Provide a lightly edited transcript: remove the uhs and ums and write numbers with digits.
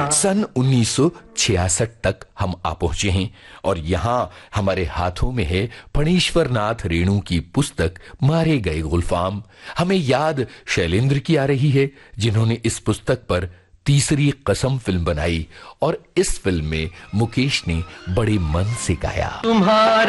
सन 1966 तक हम आ पहुंचे हैं और यहाँ हमारे हाथों में है फणीश्वर नाथ रेणु की पुस्तक मारे गए गुलफाम। हमें याद शैलेंद्र की आ रही है, जिन्होंने इस पुस्तक पर तीसरी कसम फिल्म बनाई और इस फिल्म में मुकेश ने बड़े मन से गाया।